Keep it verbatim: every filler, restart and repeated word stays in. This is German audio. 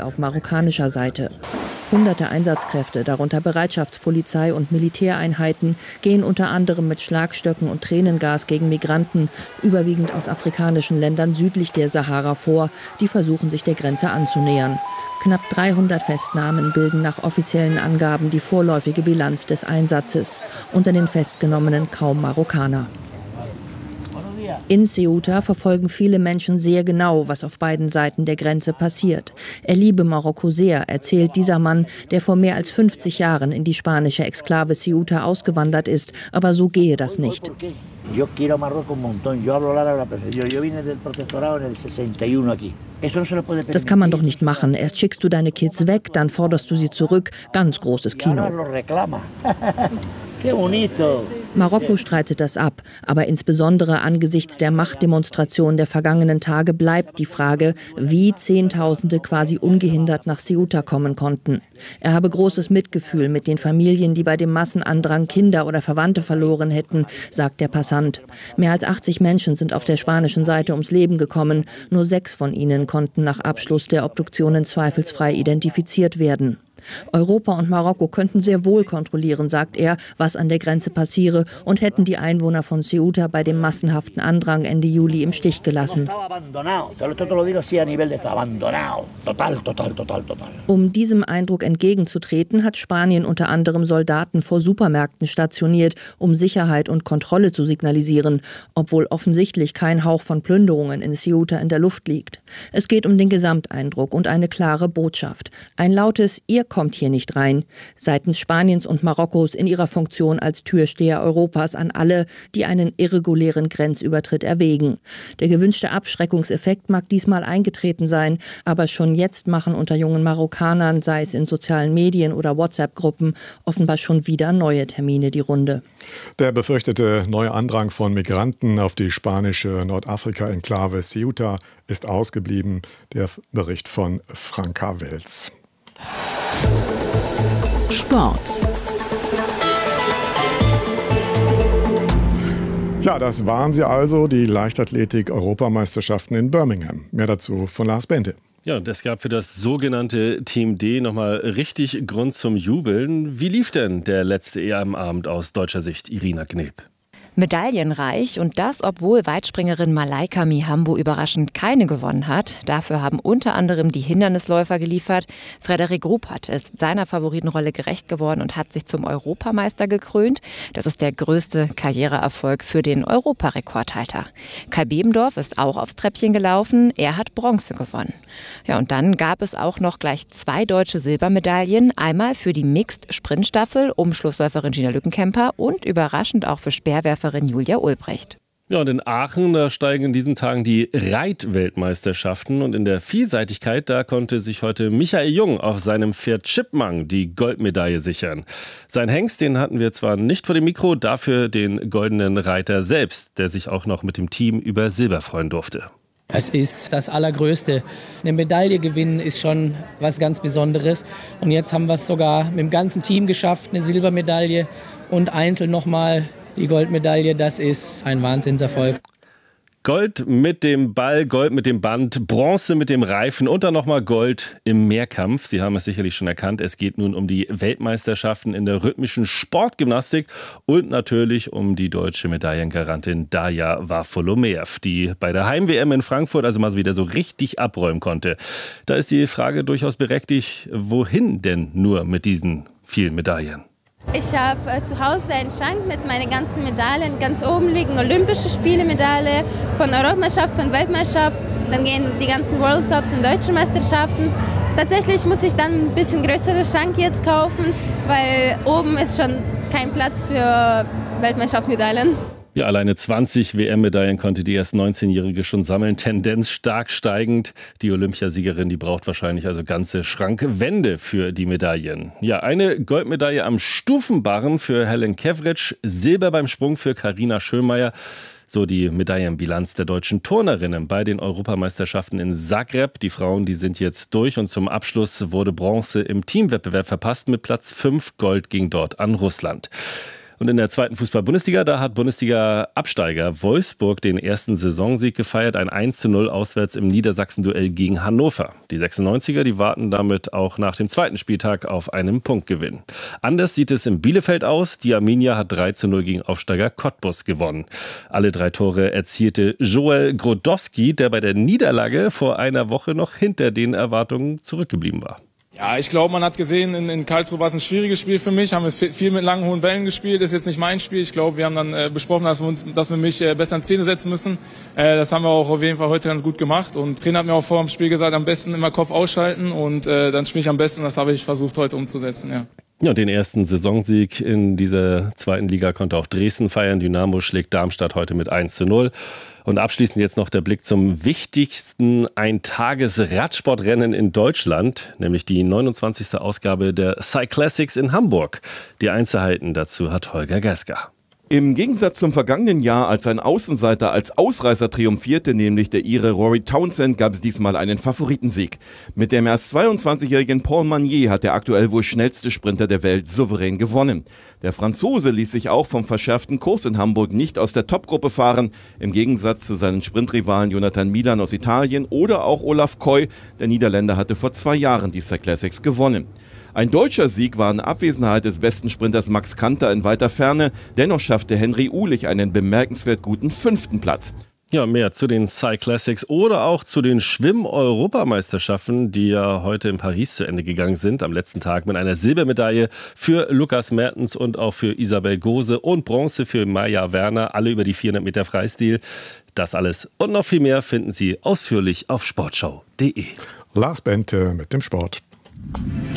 auf marokkanischer Seite. Hunderte Einsatzkräfte, darunter Bereitschaftspolizei und Militäreinheiten, gehen unter anderem mit Schlagstöcken und Tränengas gegen Migranten, überwiegend aus afrikanischen Ländern südlich der Sahara, vor, die versuchen, sich der Grenze anzunähern. Knapp dreihundert Festnahmen bilden nach offiziellen Angaben die vorläufige Bilanz des Einsatzes. Unter den Festgenommenen kaum Marokkaner. In Ceuta verfolgen viele Menschen sehr genau, was auf beiden Seiten der Grenze passiert. Er liebe Marokko sehr, erzählt dieser Mann, der vor mehr als fünfzig Jahren in die spanische Exklave Ceuta ausgewandert ist. Aber so gehe das nicht. Das kann man doch nicht machen. Erst schickst du deine Kids weg, dann forderst du sie zurück. Ganz großes Kino. Marokko streitet das ab, aber insbesondere angesichts der Machtdemonstration der vergangenen Tage bleibt die Frage, wie Zehntausende quasi ungehindert nach Ceuta kommen konnten. Er habe großes Mitgefühl mit den Familien, die bei dem Massenandrang Kinder oder Verwandte verloren hätten, sagt der Passant. Mehr als achtzig Menschen sind auf der spanischen Seite ums Leben gekommen. Nur sechs von ihnen konnten nach Abschluss der Obduktionen zweifelsfrei identifiziert werden. Europa und Marokko könnten sehr wohl kontrollieren, sagt er, was an der Grenze passiere, und hätten die Einwohner von Ceuta bei dem massenhaften Andrang Ende Juli im Stich gelassen. Um diesem Eindruck entgegenzutreten, hat Spanien unter anderem Soldaten vor Supermärkten stationiert, um Sicherheit und Kontrolle zu signalisieren, obwohl offensichtlich kein Hauch von Plünderungen in Ceuta in der Luft liegt. Es geht um den Gesamteindruck und eine klare Botschaft. Ein lautes „Ihr kommt hier nicht rein" seitens Spaniens und Marokkos in ihrer Funktion als Türsteher Europas an alle, die einen irregulären Grenzübertritt erwägen. Der gewünschte Abschreckungseffekt mag diesmal eingetreten sein, aber schon jetzt machen unter jungen Marokkanern, sei es in sozialen Medien oder WhatsApp-Gruppen, offenbar schon wieder neue Termine die Runde. Der befürchtete neue Andrang von Migranten auf die spanische Nordafrika-Enklave Ceuta ist ausgeblieben. Der Bericht von Franka Welz. Sport. Ja, das waren sie also, die Leichtathletik-Europameisterschaften in Birmingham. Mehr dazu von Lars Bente. Ja, und es gab für das sogenannte Team D nochmal richtig Grund zum Jubeln. Wie lief denn der letzte E M-Abend aus deutscher Sicht, Irina Kneb? Medaillenreich, und das, obwohl Weitspringerin Malaika Mihambo überraschend keine gewonnen hat. Dafür haben unter anderem die Hindernisläufer geliefert. Frederik Ruppert ist seiner Favoritenrolle gerecht geworden und hat sich zum Europameister gekrönt. Das ist der größte Karriereerfolg für den Europarekordhalter. Kai Bebendorf ist auch aufs Treppchen gelaufen. Er hat Bronze gewonnen. Ja, und dann gab es auch noch gleich zwei deutsche Silbermedaillen. Einmal für die Mixed-Sprintstaffel um Schlussläuferin Gina Lückenkämper und überraschend auch für Speerwerferin Julia Ulbrecht. Ja, und in Aachen, da steigen in diesen Tagen die Reitweltmeisterschaften. Und in der Vielseitigkeit, da konnte sich heute Michael Jung auf seinem Pferd Chipmunk die Goldmedaille sichern. Sein Hengst, den hatten wir zwar nicht vor dem Mikro, dafür den goldenen Reiter selbst, der sich auch noch mit dem Team über Silber freuen durfte. Es ist das Allergrößte. Eine Medaille gewinnen ist schon was ganz Besonderes. Und jetzt haben wir es sogar mit dem ganzen Team geschafft, eine Silbermedaille und einzeln nochmal die Goldmedaille. Das ist ein Wahnsinnserfolg. Gold mit dem Ball, Gold mit dem Band, Bronze mit dem Reifen und dann nochmal Gold im Mehrkampf. Sie haben es sicherlich schon erkannt, es geht nun um die Weltmeisterschaften in der rhythmischen Sportgymnastik und natürlich um die deutsche Medaillengarantin Daja Varfolomeev, die bei der Heim-W M in Frankfurt also mal wieder so richtig abräumen konnte. Da ist die Frage durchaus berechtigt, wohin denn nur mit diesen vielen Medaillen? Ich habe äh, zu Hause einen Schrank mit meinen ganzen Medaillen. Ganz oben liegen Olympische Spiele Medaille, von Europameisterschaft, von Weltmeisterschaft. Dann gehen die ganzen World Cups und Deutsche Meisterschaften. Tatsächlich muss ich dann ein bisschen größeren Schrank jetzt kaufen, weil oben ist schon kein Platz für Weltmeisterschaftsmedaillen. Ja, alleine zwanzig W M-Medaillen konnte die erst neunzehnjährige schon sammeln. Tendenz stark steigend. Die Olympiasiegerin, die braucht wahrscheinlich also ganze Schrankwände für die Medaillen. Ja, eine Goldmedaille am Stufenbarren für Helen Kevric, Silber beim Sprung für Carina Schönmeier. So die Medaillenbilanz der deutschen Turnerinnen bei den Europameisterschaften in Zagreb. Die Frauen, die sind jetzt durch und zum Abschluss wurde Bronze im Teamwettbewerb verpasst mit Platz fünf. Gold ging dort an Russland. Und in der zweiten Fußball-Bundesliga, da hat Bundesliga-Absteiger Wolfsburg den ersten Saisonsieg gefeiert. Ein eins zu null auswärts im Niedersachsen-Duell gegen Hannover. Die sechsundneunziger, die warten damit auch nach dem zweiten Spieltag auf einen Punktgewinn. Anders sieht es in Bielefeld aus. Die Arminia hat drei zu null gegen Aufsteiger Cottbus gewonnen. Alle drei Tore erzielte Joel Grodowski, der bei der Niederlage vor einer Woche noch hinter den Erwartungen zurückgeblieben war. Ja, ich glaube, man hat gesehen, in, in Karlsruhe war es ein schwieriges Spiel für mich. Haben wir viel mit langen, hohen Bällen gespielt. Das ist jetzt nicht mein Spiel. Ich glaube, wir haben dann äh, besprochen, dass wir, uns, dass wir mich äh, besser in Szene setzen müssen. Äh, das haben wir auch auf jeden Fall heute ganz gut gemacht. Und der Trainer hat mir auch vor dem Spiel gesagt, am besten immer Kopf ausschalten und äh, dann spiele ich am besten. Das habe ich versucht heute umzusetzen, ja. Ja, den ersten Saisonsieg in dieser zweiten Liga konnte auch Dresden feiern. Dynamo schlägt Darmstadt heute mit eins zu null. Und abschließend jetzt noch der Blick zum wichtigsten Eintages-Radsportrennen in Deutschland, nämlich die neunundzwanzigste Ausgabe der Cyclassics in Hamburg. Die Einzelheiten dazu hat Holger Gesker. Im Gegensatz zum vergangenen Jahr, als ein Außenseiter als Ausreißer triumphierte, nämlich der Ire Rory Townsend, gab es diesmal einen Favoritensieg. Mit dem erst zweiundzwanzigjährigen Paul Magnier hat der aktuell wohl schnellste Sprinter der Welt souverän gewonnen. Der Franzose ließ sich auch vom verschärften Kurs in Hamburg nicht aus der Topgruppe fahren, im Gegensatz zu seinen Sprintrivalen Jonathan Milan aus Italien oder auch Olaf Koy. Der Niederländer hatte vor zwei Jahren die Cyclassics gewonnen. Ein deutscher Sieg war in Abwesenheit des besten Sprinters Max Kanter in weiter Ferne. Dennoch schaffte Henry Uhlich einen bemerkenswert guten fünften Platz. Ja, mehr zu den Cyclassics oder auch zu den Schwimm-Europameisterschaften, die ja heute in Paris zu Ende gegangen sind. Am letzten Tag mit einer Silbermedaille für Lukas Mertens und auch für Isabel Gose und Bronze für Maja Werner. Alle über die vierhundert Meter Freistil. Das alles und noch viel mehr finden Sie ausführlich auf sportschau punkt de. Lars Bente mit dem Sport.